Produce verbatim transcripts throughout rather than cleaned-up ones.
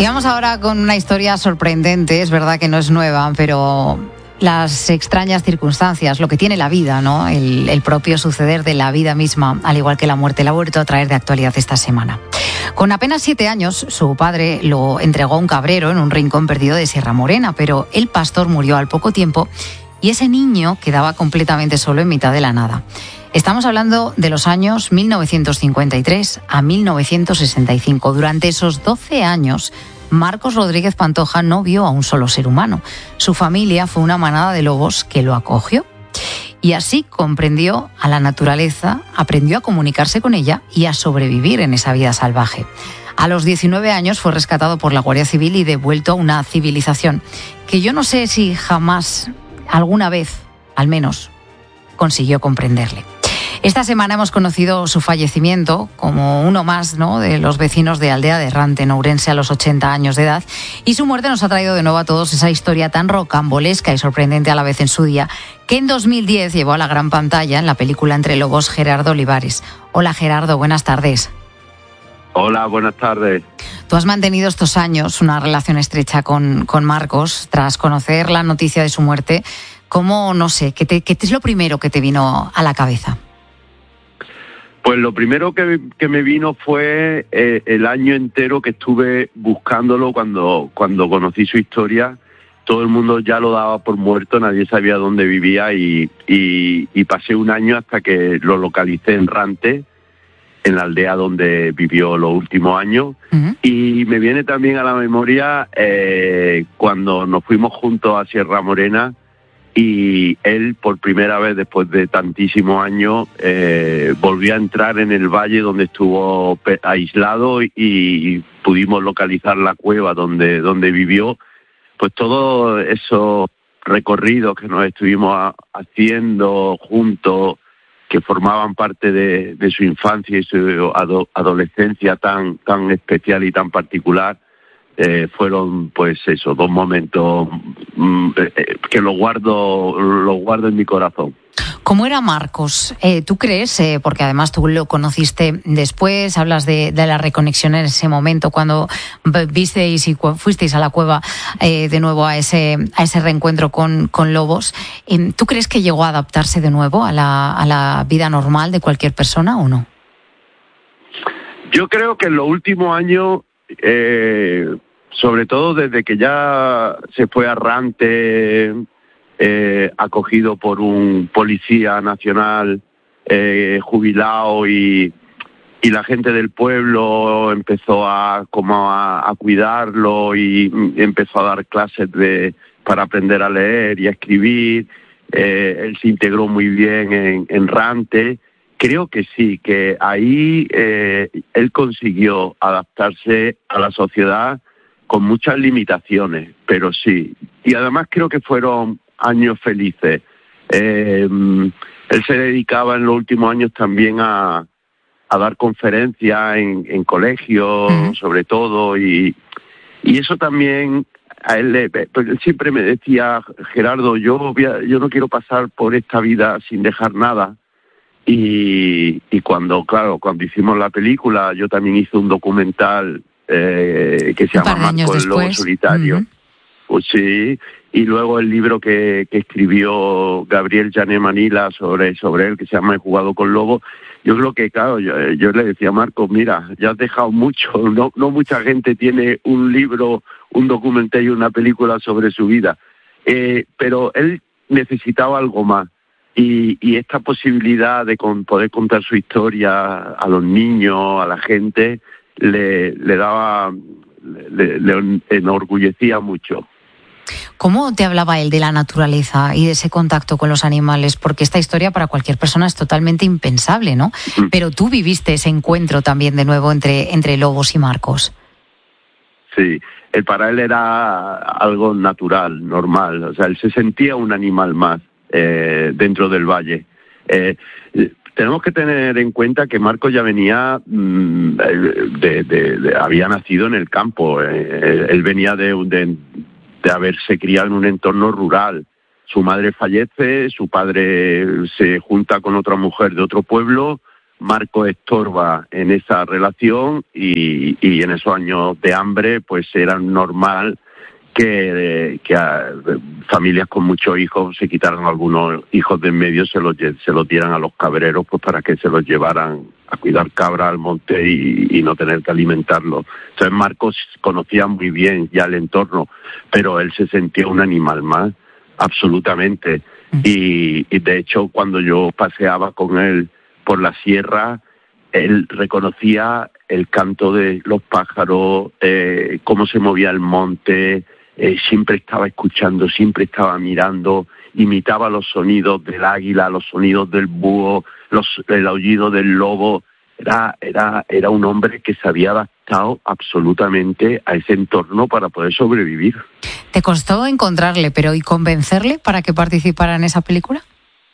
Y vamos ahora con una historia sorprendente. Es verdad que no es nueva, pero las extrañas circunstancias, lo que tiene la vida, ¿no? El, el propio suceder de la vida misma, al igual que la muerte, la ha vuelto a traer de actualidad esta semana. Con apenas siete años, su padre lo entregó a un cabrero en un rincón perdido de Sierra Morena, pero el pastor murió al poco tiempo y ese niño quedaba completamente solo en mitad de la nada. Estamos hablando de los años mil novecientos cincuenta y tres a mil novecientos sesenta y cinco. Durante esos doce años, Marcos Rodríguez Pantoja no vio a un solo ser humano. Su familia fue una manada de lobos que lo acogió. Y así comprendió a la naturaleza, aprendió a comunicarse con ella y a sobrevivir en esa vida salvaje. A los diecinueve años fue rescatado por la Guardia Civil y devuelto a una civilización que yo no sé si jamás, alguna vez, al menos, consiguió comprenderle. Esta semana hemos conocido su fallecimiento como uno más, ¿no?, de los vecinos de Aldea de Errante, en Ourense, a los ochenta años de edad. Y su muerte nos ha traído de nuevo a todos esa historia tan rocambolesca y sorprendente a la vez en su día, que en dos mil diez llevó a la gran pantalla en la película Entre Lobos Gerardo Olivares. Hola Gerardo, buenas tardes. Hola, buenas tardes. Tú has mantenido estos años una relación estrecha con, con Marcos tras conocer la noticia de su muerte. ¿Cómo, no sé, qué, te, qué es lo primero que te vino a la cabeza? Pues lo primero que, que me vino fue eh, el año entero que estuve buscándolo cuando, cuando conocí su historia. Todo el mundo ya lo daba por muerto, nadie sabía dónde vivía y, y, y pasé un año hasta que lo localicé en Rante, en la aldea donde vivió los últimos años. Uh-huh. Y me viene también a la memoria eh, cuando nos fuimos juntos a Sierra Morena y él, por primera vez después de tantísimos años, eh, volvió a entrar en el valle donde estuvo aislado y, y pudimos localizar la cueva donde, donde vivió. Pues todos esos recorridos que nos estuvimos a, haciendo juntos, que formaban parte de, de su infancia y su ado, adolescencia tan, tan especial y tan particular, Eh, fueron pues eso, dos momentos mm, eh, que lo guardo, lo guardo en mi corazón. ¿Cómo era Marcos? Eh, ¿Tú crees, eh, porque además tú lo conociste después, hablas de, de la reconexión en ese momento cuando visteis y fuisteis a la cueva eh, de nuevo a ese, a ese reencuentro con, con lobos, eh, ¿tú crees que llegó a adaptarse de nuevo a la, a la vida normal de cualquier persona o no? Yo creo que en los últimos años, Eh, sobre todo desde que ya se fue a Rante, eh, acogido por un policía nacional eh, jubilado y, y la gente del pueblo empezó a como a, a cuidarlo y empezó a dar clases de para aprender a leer y a escribir. Eh, él se integró muy bien en, en Rante. Creo que sí, que ahí eh, él consiguió adaptarse a la sociedad con muchas limitaciones, pero sí. Y además creo que fueron años felices. Eh, él se dedicaba en los últimos años también a, a dar conferencias en, en colegios, uh-huh. sobre todo, y, y eso también a él, le, él siempre me decía, Gerardo, yo, voy a, yo no quiero pasar por esta vida sin dejar nada. Y, y cuando, claro, cuando hicimos la película, yo también hice un documental eh, que se llama Marco el Lobo Solitario. Uh-huh. Pues sí, y luego el libro que, que escribió Gabriel Jané Manila sobre, sobre él, que se llama He jugado con lobos. Yo creo que, claro, yo, yo le decía a Marco, mira, ya has dejado mucho, no, no mucha gente tiene un libro, un documental y una película sobre su vida. Eh, pero él necesitaba algo más. Y, y esta posibilidad de con, poder contar su historia a los niños, a la gente, le, le daba, le, le enorgullecía mucho. ¿Cómo te hablaba él de la naturaleza y de ese contacto con los animales? Porque esta historia para cualquier persona es totalmente impensable, ¿no? Mm. Pero tú viviste ese encuentro también de nuevo entre, entre lobos y Marcos. Sí, él, para él era algo natural, normal. O sea, él se sentía un animal más. Eh, dentro del valle. Eh, tenemos que tener en cuenta que Marcos ya venía, mmm, de, de, de, había nacido en el campo. Eh, él venía de, de, de haberse criado en un entorno rural. Su madre fallece, su padre se junta con otra mujer de otro pueblo, Marco estorba en esa relación y, y en esos años de hambre pues era normal que, que a, familias con muchos hijos se quitaran algunos hijos de en medio, se los, se los dieran a los cabreros pues para que se los llevaran a cuidar cabras al monte y, y no tener que alimentarlos. Entonces Marcos conocía muy bien ya el entorno, pero él se sentía un animal más, absolutamente. Y, y de hecho cuando yo paseaba con él por la sierra, él reconocía el canto de los pájaros, eh, cómo se movía el monte, eh, siempre estaba escuchando, siempre estaba mirando, imitaba los sonidos del águila, los sonidos del búho, los, el aullido del lobo. Era, era, era un hombre que se había adaptado absolutamente a ese entorno para poder sobrevivir. ¿Te costó encontrarle, pero y convencerle para que participara en esa película?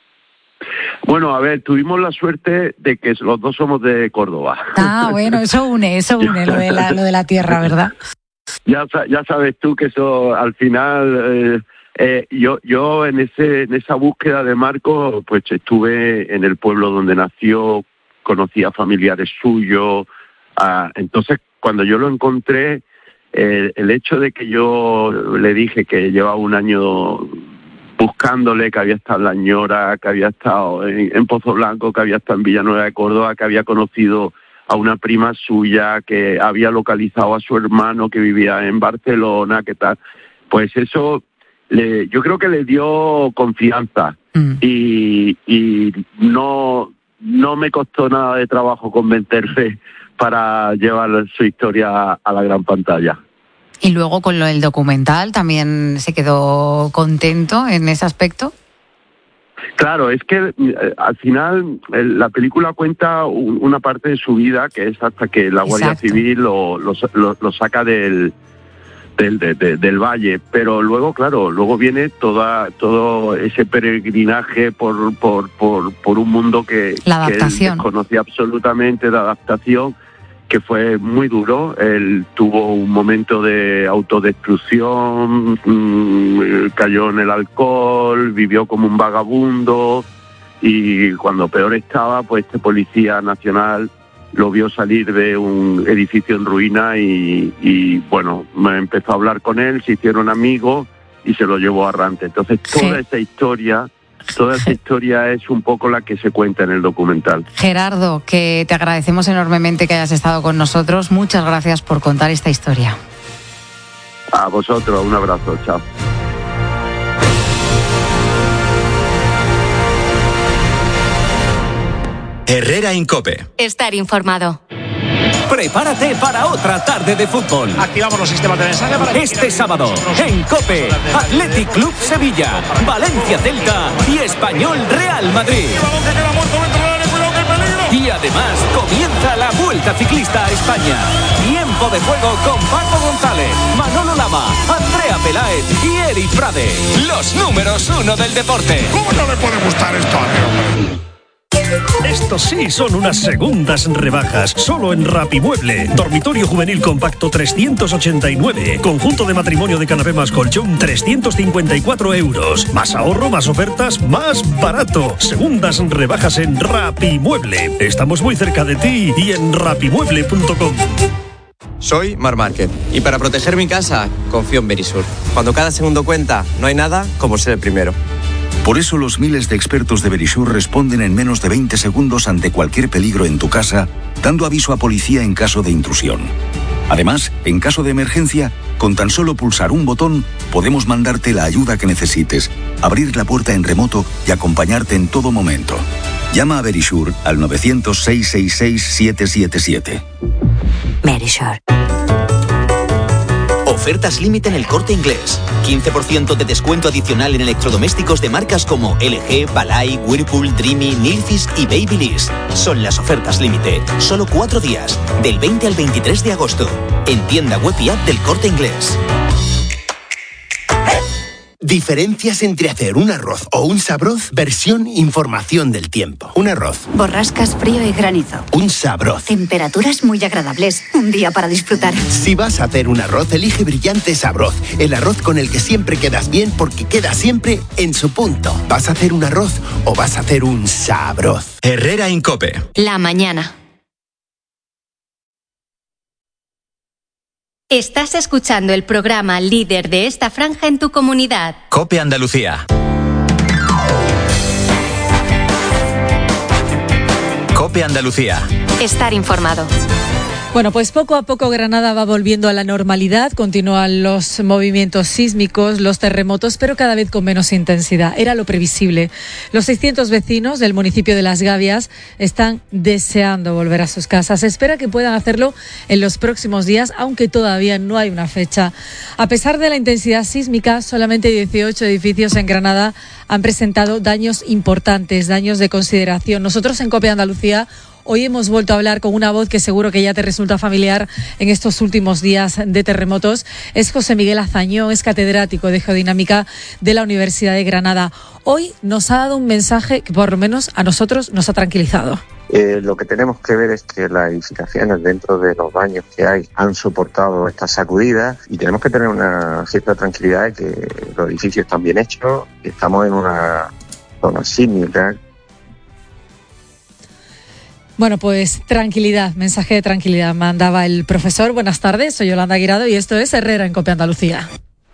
Bueno, a ver, tuvimos la suerte de que los dos somos de Córdoba. Ah, bueno, eso une, eso une lo de la, lo de la tierra, ¿verdad? Ya, ya sabes tú que eso al final, eh, eh, yo yo en ese en esa búsqueda de Marco, pues estuve en el pueblo donde nació, conocí a familiares suyos, ah, entonces cuando yo lo encontré, eh, el hecho de que yo le dije que llevaba un año buscándole, que había estado en La Ñora, que había estado en, en Pozo Blanco, que había estado en Villanueva de Córdoba, que había conocido a una prima suya, que había localizado a su hermano que vivía en Barcelona, que tal, pues eso le, yo creo que le dio confianza mm. y, y no, no me costó nada de trabajo convencerse para llevar su historia a la gran pantalla. Y luego con lo del documental, ¿también se quedó contento en ese aspecto? Claro, es que eh, al final eh, la película cuenta un, una parte de su vida que es hasta que la Guardia Exacto. Civil lo, lo, lo, lo saca del, del, de, de, del valle, pero luego, claro, luego viene toda todo ese peregrinaje por, por, por, por un mundo que, la adaptación. que él desconocía absolutamente, de adaptación, que fue muy duro. Él tuvo un momento de autodestrucción, mmm, cayó en el alcohol, vivió como un vagabundo y cuando peor estaba, pues este policía nacional lo vio salir de un edificio en ruina y, y bueno, me empezó a hablar con él, se hicieron amigos y se lo llevó a Rante. Entonces toda sí. esa historia... Toda esa historia es un poco la que se cuenta en el documental. Gerardo, que te agradecemos enormemente que hayas estado con nosotros. Muchas gracias por contar esta historia. A vosotros, un abrazo, chao. Herrera Incope. Estar informado. Prepárate para otra tarde de fútbol. Activamos los sistemas de mensaje para este sábado en COPE, Athletic Club Sevilla, Valencia Celta y Español Real Madrid. Y además comienza la Vuelta Ciclista a España. Tiempo de juego con Paco González, Manolo Lama, Andrea Peláez y Eric Prade. Los números uno del deporte. ¿Cómo no le puede gustar esto a mí? Estos sí son unas segundas rebajas, solo en Rapimueble. Dormitorio juvenil compacto trescientos ochenta y nueve. Conjunto de matrimonio de canapé más colchón trescientos cincuenta y cuatro euros. Más ahorro, más ofertas, más barato. Segundas rebajas en Rapimueble. Estamos muy cerca de ti y en rapimueble punto com. Soy Mar Márquez y para proteger mi casa confío en Verisur. Cuando cada segundo cuenta, no hay nada como ser el primero. Por eso los miles de expertos de Verisur responden en menos de veinte segundos ante cualquier peligro en tu casa, dando aviso a policía en caso de intrusión. Además, en caso de emergencia, con tan solo pulsar un botón, podemos mandarte la ayuda que necesites, abrir la puerta en remoto y acompañarte en todo momento. Llama a Verisur al nueve cero cero, seis seis seis, siete siete siete. Verisur. Ofertas límite en El Corte Inglés. quince por ciento de descuento adicional en electrodomésticos de marcas como L G, Balay, Whirlpool, Dreamy, Nilfisk y Babyliss. Son las ofertas límite. Solo cuatro días, del veinte al veintitrés de agosto. En tienda web y app del Corte Inglés. Diferencias entre hacer un arroz o un sabroz. Versión información del tiempo. Un arroz. Borrascas, frío y granizo. Un sabroz. Temperaturas muy agradables. Un día para disfrutar. Si vas a hacer un arroz, elige Brillante Sabroz. El arroz con el que siempre quedas bien porque queda siempre en su punto. ¿Vas a hacer un arroz o vas a hacer un sabroz? Herrera Incope. La mañana. Estás escuchando el programa líder de esta franja en tu comunidad. Cope Andalucía. Cope Andalucía. Estar informado. Bueno, pues poco a poco Granada va volviendo a la normalidad, continúan los movimientos sísmicos, los terremotos, pero cada vez con menos intensidad. Era lo previsible. Los seiscientos vecinos del municipio de Las Gavias están deseando volver a sus casas. Se espera que puedan hacerlo en los próximos días, aunque todavía no hay una fecha. A pesar de la intensidad sísmica, solamente dieciocho edificios en Granada han presentado daños importantes, daños de consideración. Nosotros en COPE Andalucía hoy hemos vuelto a hablar con una voz que seguro que ya te resulta familiar en estos últimos días de terremotos. Es José Miguel Azañón, es catedrático de Geodinámica de la Universidad de Granada. Hoy nos ha dado un mensaje que por lo menos a nosotros nos ha tranquilizado. Eh, lo que tenemos que ver es que las edificaciones, dentro de los daños que hay, han soportado estas sacudidas y tenemos que tener una cierta tranquilidad de que los edificios están bien hechos, que estamos en una zona sísmica. Bueno, pues tranquilidad, mensaje de tranquilidad mandaba el profesor. Buenas tardes, soy Yolanda Guirado y esto es Herrera en COPE Andalucía.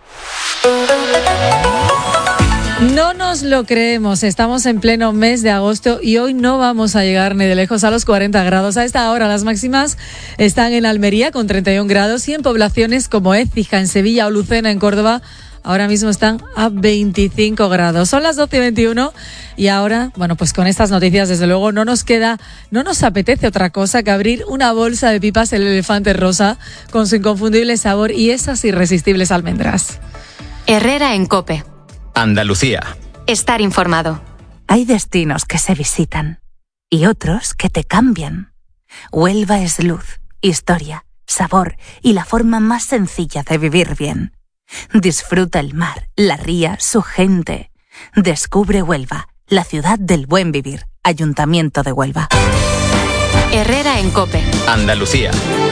No nos lo creemos, estamos en pleno mes de agosto y hoy no vamos a llegar ni de lejos a los cuarenta grados. A esta hora las máximas están en Almería con treinta y un grados y en poblaciones como Écija, en Sevilla o Lucena, en Córdoba, ahora mismo están a veinticinco grados. Son las doce y veintiuno y ahora, bueno, pues con estas noticias desde luego no nos queda, no nos apetece otra cosa que abrir una bolsa de pipas El Elefante Rosa con su inconfundible sabor y esas irresistibles almendras. Herrera en COPE. Andalucía. Estar informado. Hay destinos que se visitan y otros que te cambian. Huelva es luz, historia, sabor y la forma más sencilla de vivir bien. Disfruta el mar, la ría, su gente. Descubre Huelva, la ciudad del buen vivir. Ayuntamiento de Huelva. Herrera en COPE. Andalucía.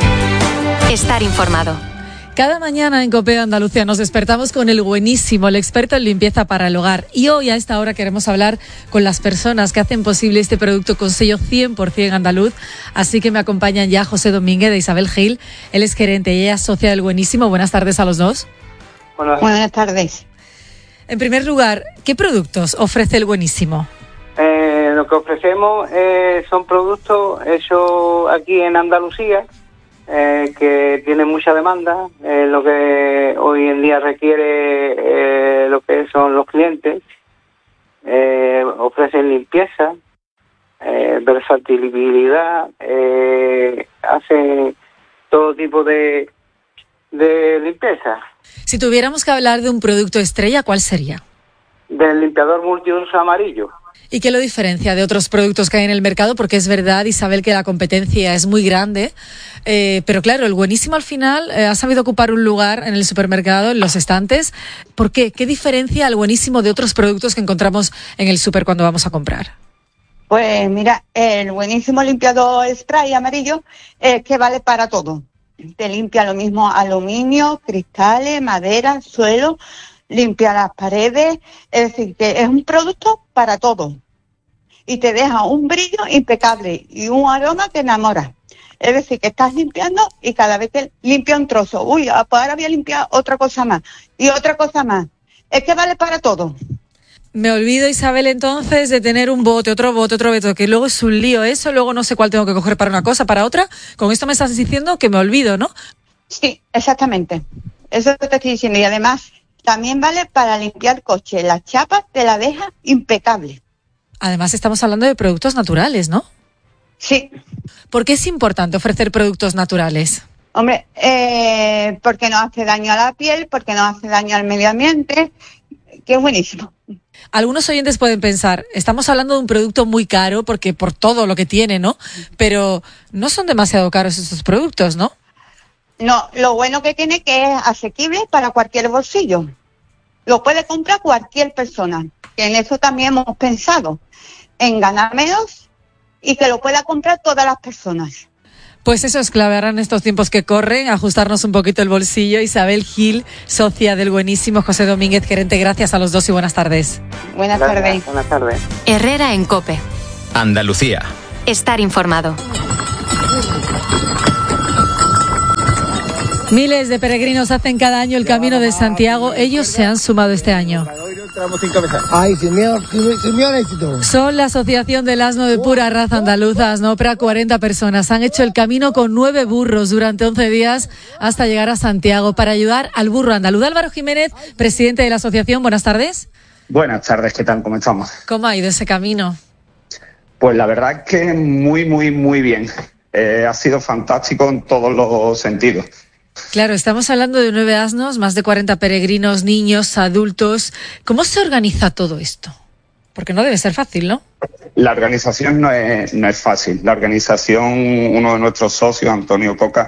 Estar informado. Cada mañana en COPE Andalucía nos despertamos con el buenísimo, el experto en limpieza para el hogar. Y hoy a esta hora queremos hablar con las personas que hacen posible este producto con sello cien por ciento andaluz. Así que me acompañan ya José Domínguez de Isabel Gil. Él es gerente y ella es socia del Buenísimo. Buenas tardes a los dos. Buenas, Buenas tardes. En primer lugar, ¿qué productos ofrece el Buenísimo? Eh, lo que ofrecemos eh, son productos hechos aquí en Andalucía, eh, que tienen mucha demanda, eh, lo que hoy en día requiere eh, lo que son los clientes. Eh, ofrecen limpieza, eh, versatilidad, eh, hacen todo tipo de, de limpieza. Si tuviéramos que hablar de un producto estrella, ¿cuál sería? Del limpiador multiuso amarillo. ¿Y qué lo diferencia de otros productos que hay en el mercado? Porque es verdad, Isabel, que la competencia es muy grande, eh, pero claro, el Buenísimo al final eh, ha sabido ocupar un lugar en el supermercado, en los estantes. ¿Por qué? ¿Qué diferencia el Buenísimo de otros productos que encontramos en el súper cuando vamos a comprar? Pues mira, el Buenísimo limpiador spray amarillo es eh, que vale para todo. Te limpia lo mismo aluminio, cristales, madera, suelo, limpia las paredes, es decir, que es un producto para todo. Y te deja un brillo impecable y un aroma que enamora. Es decir, que estás limpiando y cada vez que limpia un trozo, uy, pues ahora voy a limpiar otra cosa más y otra cosa más. Es que vale para todo. Me olvido, Isabel, entonces, de tener un bote, otro bote, otro bote, que luego es un lío eso, luego no sé cuál tengo que coger para una cosa, para otra. Con esto me estás diciendo que me olvido, ¿no? Sí, exactamente. Eso te estoy diciendo. Y además, también vale para limpiar coche. Las chapas te la deja impecable. Además, estamos hablando de productos naturales, ¿no? Sí. ¿Por qué es importante ofrecer productos naturales? Hombre, eh, porque no hace daño a la piel, porque no hace daño al medio ambiente, que es buenísimo. Algunos oyentes pueden pensar, estamos hablando de un producto muy caro porque por todo lo que tiene, ¿no? Pero no son demasiado caros estos productos, ¿no? No, lo bueno que tiene que es asequible para cualquier bolsillo. lo puede comprar cualquier persona, que en eso también hemos pensado, en ganar menos y que lo pueda comprar todas las personas. Pues eso es clave ahora en estos tiempos que corren, ajustarnos un poquito el bolsillo. Isabel Gil, socia del buenísimo José Domínguez, gerente, gracias a los dos y buenas tardes. Buenas Gracias, tardes. Buenas tardes. Herrera en COPE. Andalucía. Estar informado. Miles de peregrinos hacen cada año el Camino de Santiago. Ellos se han sumado este año. Ay, sin miedo, sin miedo al éxito. Son la Asociación del Asno de Pura Raza Andaluza, Asnopra. cuarenta personas han hecho el camino con nueve burros durante once días hasta llegar a Santiago para ayudar al burro andaluz. Álvaro Jiménez, presidente de la asociación, buenas tardes. Buenas tardes, ¿qué tal? ¿Cómo estamos? ¿Cómo ha ido ese camino? Pues la verdad es que muy, muy, muy bien. Eh, ha sido fantástico en todos los sentidos. Claro, estamos hablando de nueve asnos, más de cuarenta peregrinos, niños, adultos. ¿Cómo se organiza todo esto? Porque no debe ser fácil, ¿no? La organización no es, no es fácil. La organización, uno de nuestros socios, Antonio Coca,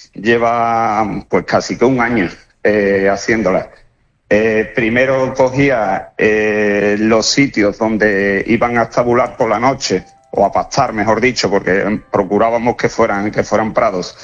lleva pues casi que un año eh, haciéndola. Eh, primero cogía eh, los sitios donde iban a estabular por la noche, o a pastar, mejor dicho, porque procurábamos que fueran, que fueran prados.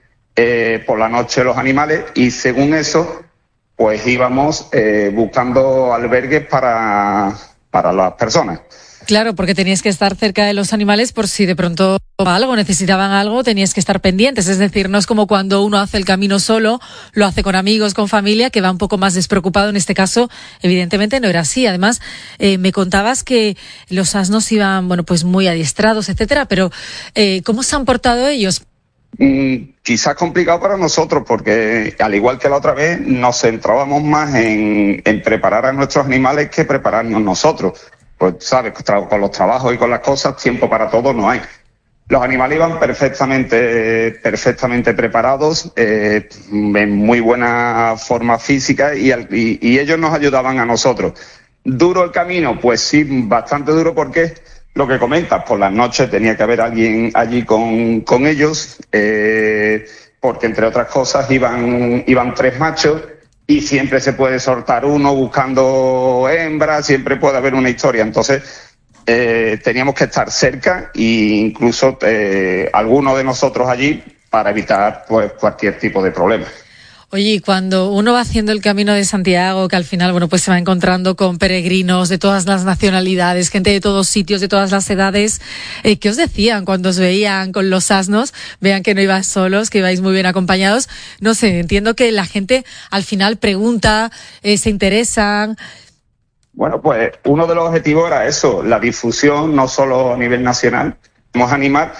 Eh, por la noche los animales y según eso pues íbamos eh, buscando albergues para, para las personas. Claro, porque teníais que estar cerca de los animales por si de pronto algo, necesitaban algo, teníais que estar pendientes. Es decir, no es como cuando uno hace el camino solo, lo hace con amigos, con familia, que va un poco más despreocupado. En este caso, evidentemente no era así. Además, eh, me contabas que los asnos iban, bueno, pues muy adiestrados, etcétera, pero eh, ¿cómo se han portado ellos? Mm, quizás complicado para nosotros porque, al igual que la otra vez, nos centrábamos más en, en preparar a nuestros animales que prepararnos nosotros. Pues, ¿sabes? Con los trabajos y con las cosas, tiempo para todo no hay. Los animales iban perfectamente, perfectamente preparados, eh, en muy buena forma física y, y, y ellos nos ayudaban a nosotros. ¿Duro el camino? Pues sí, bastante duro porque... Lo que comentas, por las noches tenía que haber alguien allí con, con ellos, eh, porque entre otras cosas iban, iban tres machos y siempre se puede soltar uno buscando hembras, siempre puede haber una historia. Entonces eh, teníamos que estar cerca e incluso eh, algunos de nosotros allí para evitar pues cualquier tipo de problema. Oye, y cuando uno va haciendo el Camino de Santiago, que al final, bueno, pues se va encontrando con peregrinos de todas las nacionalidades, gente de todos sitios, de todas las edades, eh, ¿qué os decían cuando os veían con los asnos? Vean que no ibais solos, que ibais muy bien acompañados. No sé, entiendo que la gente al final pregunta, eh, se interesan. Bueno, pues uno de los objetivos era eso, la difusión, no solo a nivel nacional. Vamos a animar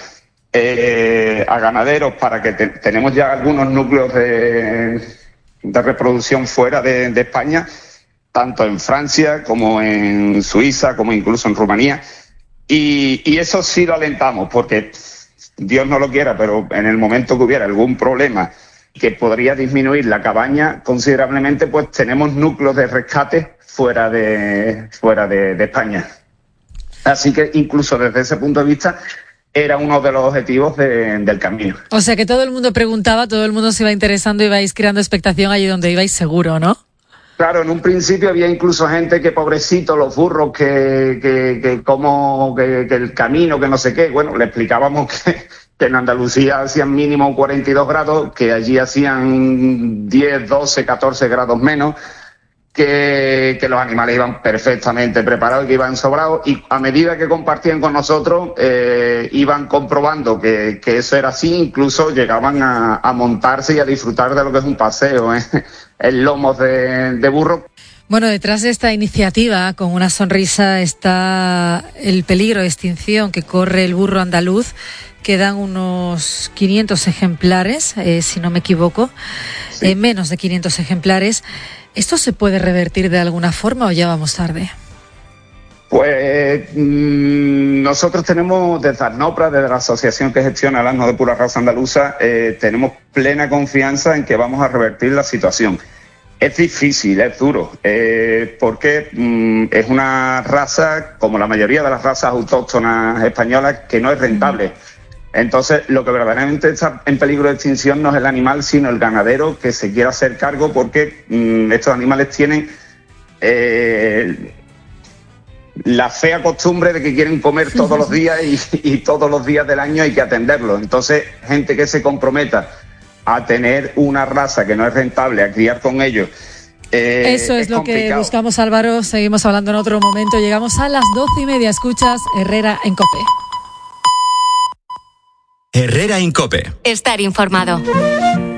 Eh, a ganaderos para que te, tenemos ya algunos núcleos de, de reproducción fuera de, de España, tanto en Francia como en Suiza, como incluso en Rumanía, y, y eso sí lo alentamos, porque Dios no lo quiera, pero en el momento que hubiera algún problema que podría disminuir la cabaña considerablemente, pues tenemos núcleos de rescate fuera de, fuera de, de España. Así que incluso desde ese punto de vista era uno de los objetivos de, del camino. O sea que todo el mundo preguntaba, todo el mundo se iba interesando y ibais creando expectación allí donde ibais seguro, ¿no? Claro, en un principio había incluso gente que, pobrecito, los burros, que, que, que como que, que el camino, que no sé qué. Bueno, le explicábamos que, que en Andalucía hacían mínimo cuarenta y dos grados, que allí hacían diez, doce, catorce grados menos, Que, que los animales iban perfectamente preparados, que iban sobrados, y a medida que compartían con nosotros eh, iban comprobando que, que eso era así, incluso llegaban a, a montarse y a disfrutar de lo que es un paseo ¿eh? en lomos de, de burro. Bueno, detrás de esta iniciativa, con una sonrisa, está el peligro de extinción que corre el burro andaluz. Quedan unos quinientos ejemplares, eh, si no me equivoco, sí. eh, menos de quinientos ejemplares. ¿Esto se puede revertir de alguna forma o ya vamos tarde? Pues mmm, nosotros tenemos desde Asnopra, desde la asociación que gestiona el asno de pura raza andaluza, eh, tenemos plena confianza en que vamos a revertir la situación. Es difícil, es duro, eh, porque mmm, es una raza, como la mayoría de las razas autóctonas españolas, que no es rentable. Entonces, lo que verdaderamente está en peligro de extinción no es el animal, sino el ganadero que se quiera hacer cargo, porque mmm, estos animales tienen eh, la fea costumbre de que quieren comer todos los días y, y todos los días del año hay que atenderlo. Entonces, gente que se comprometa a tener una raza que no es rentable, a criar con ellos. Eh, Eso es, es lo complicado. que buscamos, Álvaro. Seguimos hablando en otro momento. Llegamos a las doce y media. Escuchas Herrera en COPE. Herrera en COPE. Estar informado.